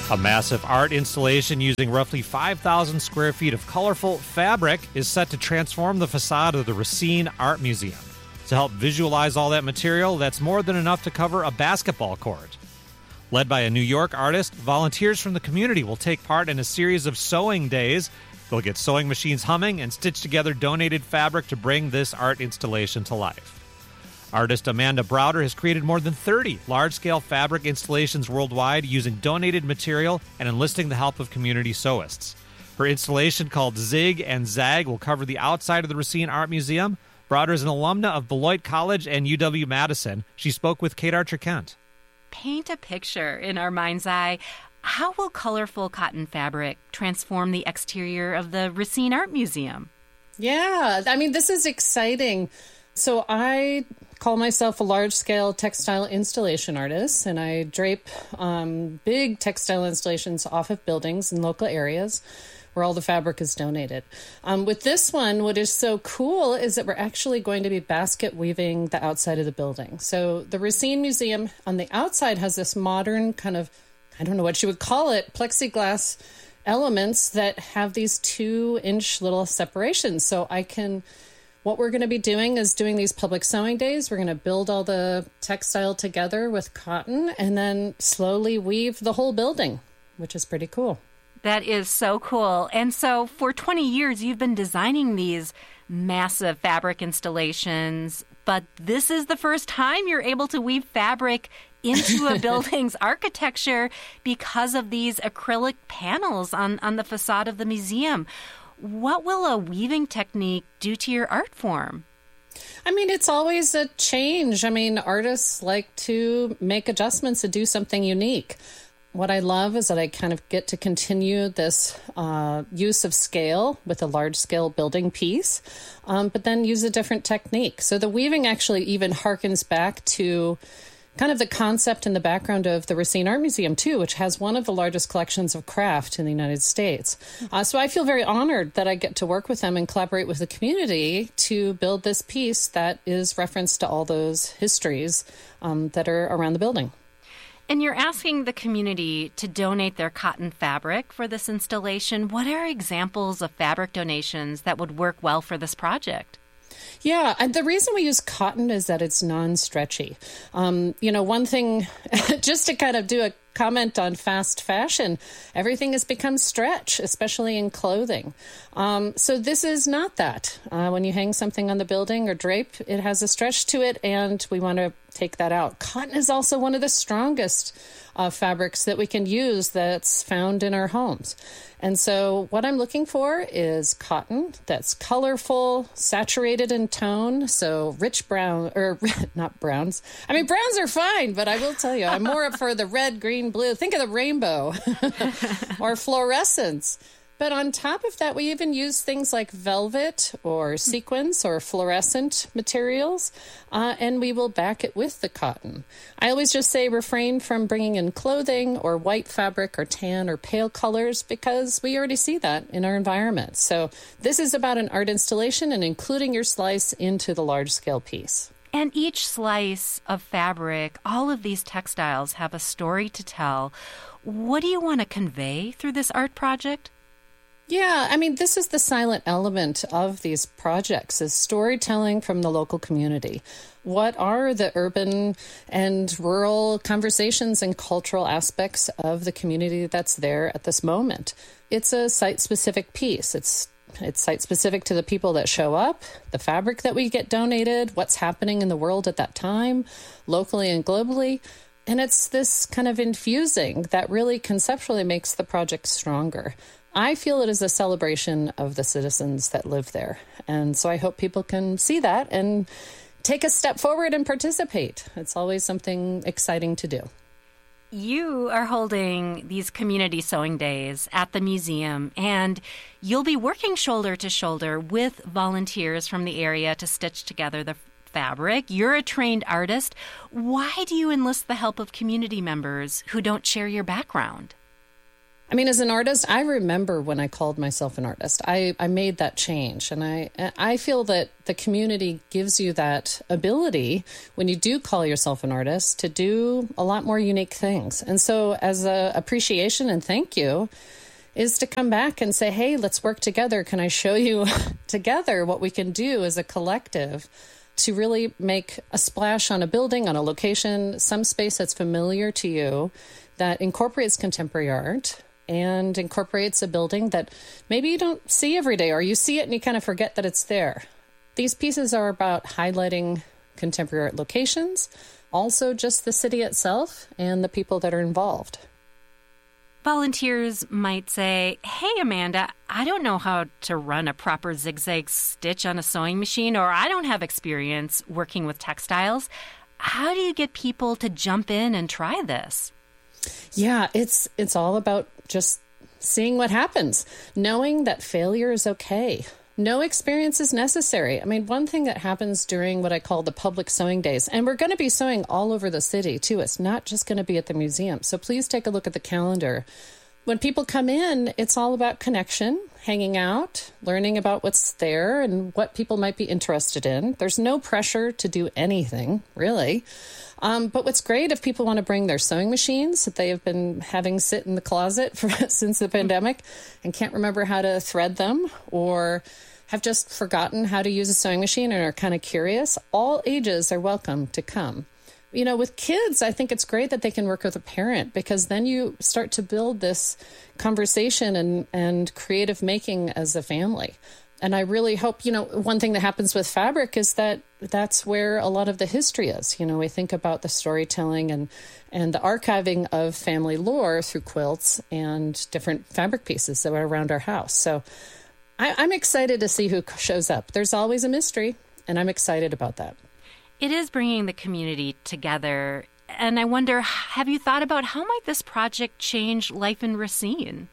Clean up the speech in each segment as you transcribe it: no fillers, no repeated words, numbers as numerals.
A massive art installation using roughly 5,000 square feet of colorful fabric is set to transform the facade of the Racine Art Museum. To help visualize all that material, that's more than enough to cover a basketball court. Led by a New York artist, volunteers from the community will take part in a series of sewing days. They'll get sewing machines humming and stitch together donated fabric to bring this art installation to life. Artist Amanda Browder has created more than 30 large-scale fabric installations worldwide using donated material and enlisting the help of community sewists. Her installation, called Zig and Zag, will cover the outside of the Racine Art Museum. Browder is an alumna of Beloit College and UW-Madison. She spoke with Kate Archer-Kent. Paint a picture in our mind's eye. How will colorful cotton fabric transform the exterior of the Racine Art Museum? Yeah, this is exciting. So I call myself a large-scale textile installation artist, and I drape big textile installations off of buildings in local areas where all the fabric is donated. With this one, what is so cool is that we're actually going to be basket weaving the outside of the building. So the Racine Museum on the outside has this modern kind of, I don't know what you would call it, plexiglass elements that have these 2-inch little separations. So what we're going to be doing is doing these public sewing days. We're going to build all the textile together with cotton and then slowly weave the whole building, which is pretty cool. That is so cool. And so for 20 years, you've been designing these massive fabric installations, but this is the first time you're able to weave fabric into a building's architecture because of these acrylic panels on the facade of the museum. What will a weaving technique do to your art form? It's always a change. Artists like to make adjustments to do something unique. What I love is that I kind of get to continue this use of scale with a large-scale building piece, but then use a different technique. So the weaving actually even harkens back to kind of the concept in the background of the Racine Art Museum, too, which has one of the largest collections of craft in the United States. So I feel very honored that I get to work with them and collaborate with the community to build this piece that is reference to all those histories that are around the building. And you're asking the community to donate their cotton fabric for this installation. What are examples of fabric donations that would work well for this project? Yeah, and the reason we use cotton is that it's non-stretchy. One thing, just to kind of do a comment on fast fashion, everything has become stretch, especially in clothing. So this is not that. When you hang something on the building or drape, it has a stretch to it, and we want to take that out. Cotton is also one of the strongest fabrics that we can use that's found in our homes. And so what I'm looking for is cotton that's colorful, saturated in tone, so rich brown, or not browns. Browns are fine, but I will tell you, I'm more for the red, green, blue. Think of the rainbow or fluorescence. But on top of that, we even use things like velvet or sequins or fluorescent materials, and we will back it with the cotton. I always just say refrain from bringing in clothing or white fabric or tan or pale colors because we already see that in our environment. So this is about an art installation and including your slice into the large-scale piece. And each slice of fabric, all of these textiles have a story to tell. What do you want to convey through this art project? Yeah, this is the silent element of these projects, is storytelling from the local community. What are the urban and rural conversations and cultural aspects of the community that's there at this moment? It's a site-specific piece. It's site-specific to the people that show up, the fabric that we get donated, what's happening in the world at that time, locally and globally. And it's this kind of infusing that really conceptually makes the project stronger. I feel it is a celebration of the citizens that live there. And so I hope people can see that and take a step forward and participate. It's always something exciting to do. You are holding these community sewing days at the museum, and you'll be working shoulder to shoulder with volunteers from the area to stitch together the fabric. You're a trained artist. Why do you enlist the help of community members who don't share your background? I mean, as an artist, I remember when I called myself an artist. I made that change. And I feel that the community gives you that ability when you do call yourself an artist to do a lot more unique things. And so as a appreciation and thank you is to come back and say, hey, let's work together. Can I show you together what we can do as a collective to really make a splash on a building, on a location, some space that's familiar to you that incorporates contemporary art and incorporates a building that maybe you don't see every day, or you see it and you kind of forget that it's there. These pieces are about highlighting contemporary art locations, also just the city itself and the people that are involved. Volunteers might say, hey, Amanda, I don't know how to run a proper zigzag stitch on a sewing machine, or I don't have experience working with textiles. How do you get people to jump in and try this? Yeah, it's all about just seeing what happens, knowing that failure is okay. No experience is necessary. I mean, one thing that happens during what I call the public sewing days, and we're going to be sewing all over the city too. It's not just going to be at the museum. So please take a look at the calendar. When people come in, it's all about connection, hanging out, learning about what's there and what people might be interested in. There's no pressure to do anything, really. But what's great if people want to bring their sewing machines that they have been having sit in the closet since the pandemic and can't remember how to thread them, or have just forgotten how to use a sewing machine and are kind of curious, all ages are welcome to come. You know, with kids, I think it's great that they can work with a parent, because then you start to build this conversation and creative making as a family. And I really hope, one thing that happens with fabric is that that's where a lot of the history is. We think about the storytelling and the archiving of family lore through quilts and different fabric pieces that are around our house. So I'm excited to see who shows up. There's always a mystery, and I'm excited about that. It is bringing the community together. And I wonder, have you thought about how might this project change life in Racine?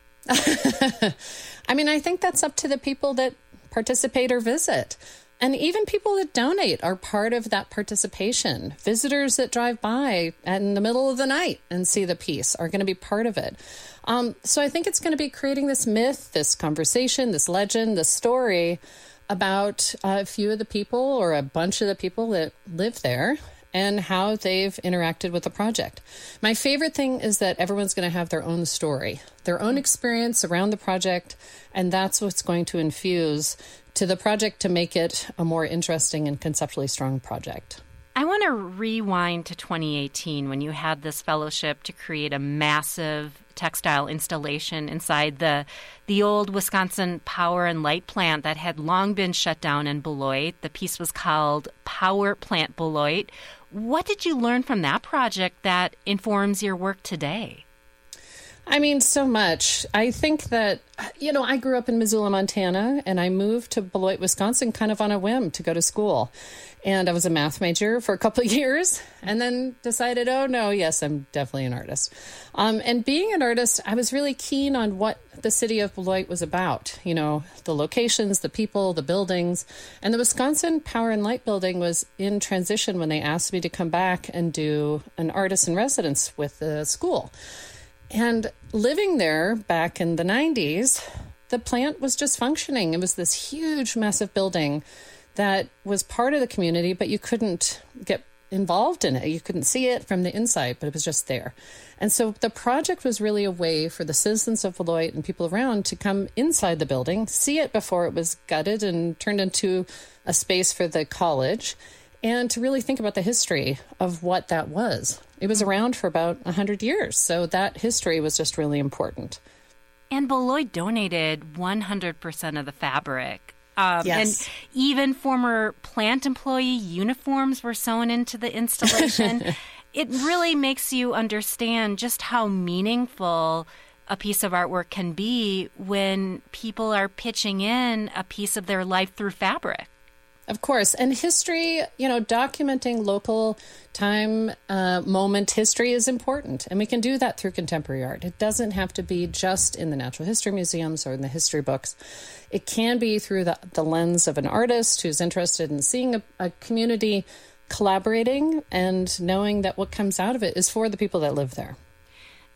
I mean, I think that's up to the people that participate or visit. And even people that donate are part of that participation. Visitors that drive by in the middle of the night and see the piece are going to be part of it. So I think it's going to be creating this myth, this conversation, this legend, this story about a few of the people or a bunch of the people that live there and how they've interacted with the project. My favorite thing is that everyone's going to have their own story, their own experience around the project, and that's what's going to infuse to the project to make it a more interesting and conceptually strong project. I want to rewind to 2018 when you had this fellowship to create a massive textile installation inside the old Wisconsin Power and Light plant that had long been shut down in Beloit. The piece was called Power Plant Beloit. What did you learn from that project that informs your work today? I mean, so much. I think that, I grew up in Missoula, Montana, and I moved to Beloit, Wisconsin kind of on a whim to go to school. And I was a math major for a couple of years and then decided, oh, no, yes, I'm definitely an artist. And being an artist, I was really keen on what the city of Beloit was about. The locations, the people, the buildings. And the Wisconsin Power and Light building was in transition when they asked me to come back and do an artist in residence with the school. And living there back in the 90s, the plant was just functioning. It was this huge, massive building that was part of the community, but you couldn't get involved in it. You couldn't see it from the inside, but it was just there. And so the project was really a way for the citizens of Beloit and people around to come inside the building, see it before it was gutted and turned into a space for the college, and to really think about the history of what that was. It was around for about 100 years, so that history was just really important. And Beloit donated 100% of the fabric. Yes. And even former plant employee uniforms were sewn into the installation. It really makes you understand just how meaningful a piece of artwork can be when people are pitching in a piece of their life through fabric. Of course. And history, documenting local time, moment history is important. And we can do that through contemporary art. It doesn't have to be just in the natural history museums or in the history books. It can be through the lens of an artist who's interested in seeing a community collaborating and knowing that what comes out of it is for the people that live there.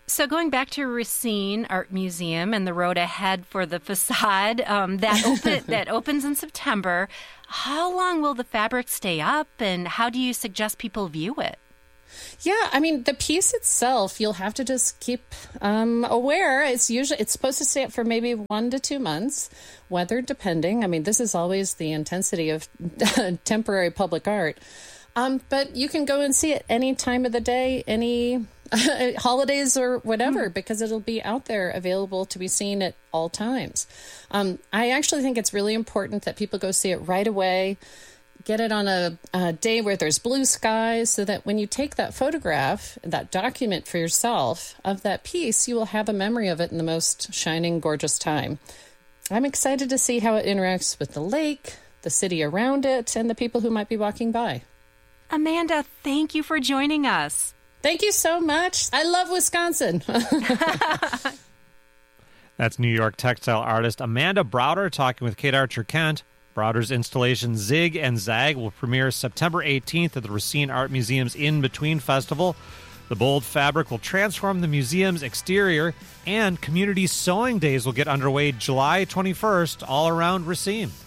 So going back to Racine Art Museum and the road ahead for the facade that opens in September, how long will the fabric stay up, and how do you suggest people view it? Yeah, I mean, the piece itself, you'll have to just keep aware. It's supposed to stay up for maybe 1 to 2 months, weather depending. I mean, this is always the intensity of temporary public art. But you can go and see it any time of the day, any holidays or whatever, because it'll be out there available to be seen at all times. I actually think it's really important that people go see it right away, get it on a day where there's blue skies, so that when you take that photograph, that document for yourself of that piece, you will have a memory of it in the most shining, gorgeous time. I'm excited to see how it interacts with the lake, the city around it, and the people who might be walking by. Amanda, thank you for joining us. Thank you so much. I love Wisconsin. That's New York textile artist Amanda Browder talking with Kate Archer Kent. Browder's installation Zig and Zag will premiere September 18th at the Racine Art Museum's In Between Festival. The bold fabric will transform the museum's exterior, and community sewing days will get underway July 21st all around Racine.